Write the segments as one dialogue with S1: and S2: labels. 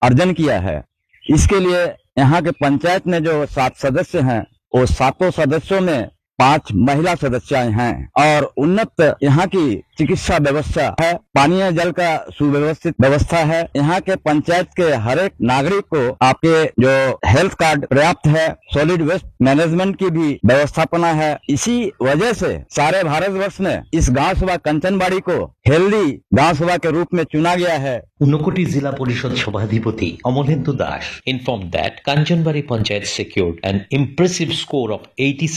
S1: अर्जन किया है। इसके लिए यहाँ के पंचायत में जो 7 सदस्य हैं, वो 7 सदस्यों में 5 महिला सदस्याएं हैं और उन्नत यहाँ की चिकित्सा व्यवस्था है, पानीय जल का सुव्यवस्थित व्यवस्था है। यहाँ के पंचायत के हर एक नागरिक को आपके जो हेल्थ कार्ड पर्याप्त है, सॉलिड वेस्ट मैनेजमेंट की भी व्यवस्थापना है। इसी वजह से सारे भारतवर्ष में इस गांव सभा कंचनबाड़ी को हेल्दी गांव सभा के रूप में चुना गया है।
S2: ঊনকোটি जिला परिषद सभाधिपति अमलेन्दु दास informed that Kanchanbari Panchayat secured an impressive score of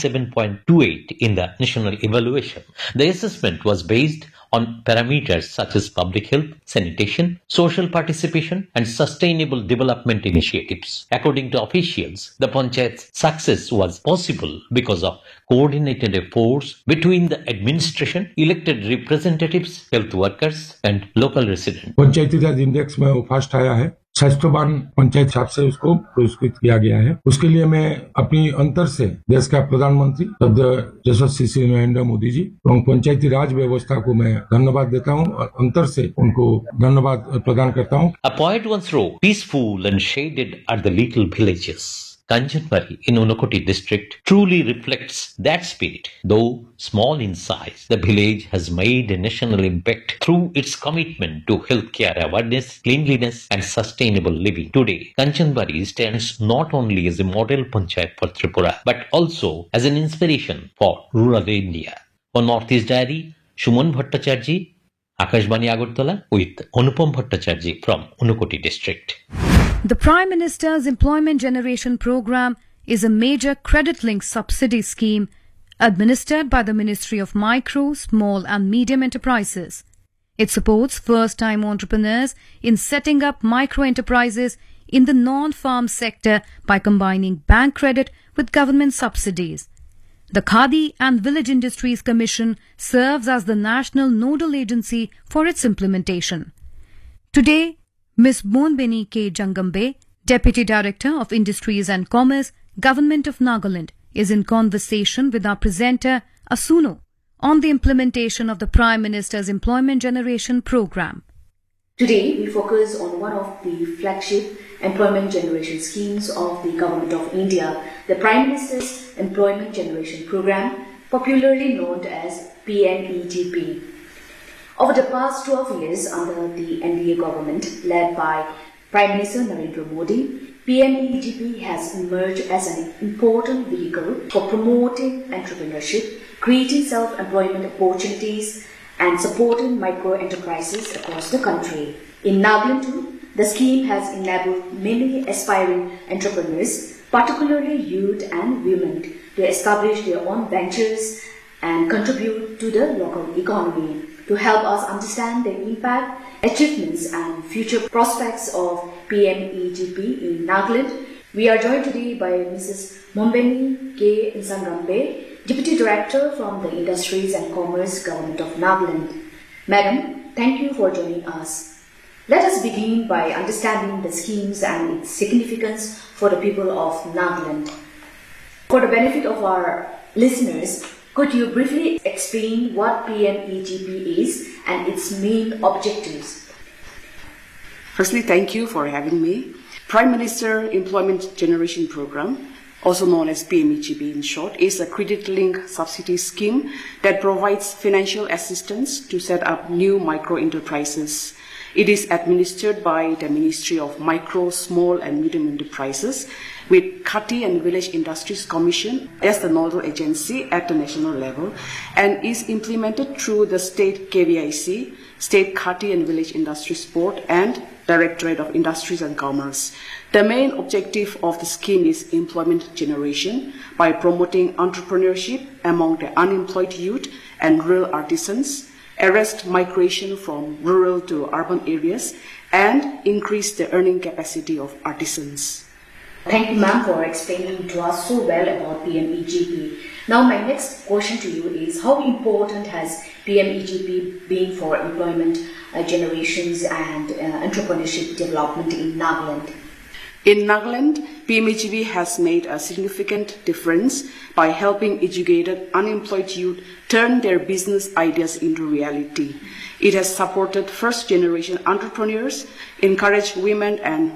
S2: 87.28 in the national evaluation. The assessment was based on parameters such as public health, sanitation, social participation, and sustainable development initiatives. According to officials, the Panchayat's success was possible because of coordinated efforts between the administration, elected representatives, health workers, and local residents.
S3: Panchayati Raj index में वो first आया है। स्वास्थ्यवान पंचायत हिसाब से उसको पुरस्कृत किया गया है। उसके लिए मैं अपनी अंतर से देश का प्रधानमंत्री यशस्वी श्री नरेंद्र मोदी जी और पंचायती राज व्यवस्था को मैं धन्यवाद देता हूं और अंतर से उनको धन्यवाद प्रदान करता हूं।
S2: A poet once wrote, "Peaceful and shaded are the little villages." Kanchanbari in Unakoti district truly reflects that spirit. Though small in size, the village has made a national impact through its commitment to healthcare awareness, cleanliness, and sustainable living. Today, Kanchanbari stands not only as a model panchayat for Tripura, but also as an inspiration for rural India. For Northeast Diary, Shuman Bhattacharjee, Akashbani Agartala with Anupam Bhattacharjee from Unakoti district.
S4: The Prime Minister's Employment Generation Programme is a major credit-linked subsidy scheme administered by the Ministry of Micro, Small and Medium Enterprises. It supports first-time entrepreneurs in setting up micro-enterprises in the non-farm sector by combining bank credit with government subsidies. The Khadi and Village Industries Commission serves as the national nodal agency for its implementation. Today, Ms. Monbeni K. Jangambe, Deputy Director of Industries and Commerce, Government of Nagaland, is in conversation with our presenter, Asuno, on the implementation of the Prime Minister's Employment Generation Programme.
S5: Today, we focus on one of the flagship employment generation schemes of the Government of India, the Prime Minister's Employment Generation Programme, popularly known as PMEGP. Over the past 12 years under the NDA government led by Prime Minister Narendra Modi, PMEGP has emerged as an important vehicle for promoting entrepreneurship, creating self-employment opportunities and supporting micro-enterprises across the country. In Nagaland too, the scheme has enabled many aspiring entrepreneurs, particularly youth and women, to establish their own ventures and contribute to the local economy. To help us understand the impact, achievements and future prospects of PMEGP in Nagaland, we are joined today by Mrs. Monbeni K. Nsangambe, Deputy Director from the Industries and Commerce Government of Nagaland. Madam, thank you for joining us. Let us begin by understanding the schemes and its significance for the people of Nagaland. For the benefit of our listeners, could you briefly explain what PMEGP is and its main objectives?
S6: Firstly, thank you for having me. Prime Minister Employment Generation Programme, also known as PMEGP in short, is a credit-linked subsidy scheme that provides financial assistance to set up new micro-enterprises. It is administered by the Ministry of Micro, Small and Medium Enterprises with Khadi and Village Industries Commission as the nodal agency at the national level and is implemented through the State KVIC, State Khadi and Village Industries Board and Directorate of Industries and Commerce. The main objective of the scheme is employment generation by promoting entrepreneurship among the unemployed youth and rural artisans, arrest migration from rural to urban areas, and increase the earning capacity of artisans.
S5: Thank you, ma'am, for explaining to us so well about PMEGP. Now, my next question to you is, how important has PMEGP been for employment generations and entrepreneurship development in Nagaland?
S6: In Nagaland, PMEGP has made a significant difference by helping educated unemployed youth turn their business ideas into reality. It has supported first-generation entrepreneurs, encouraged women and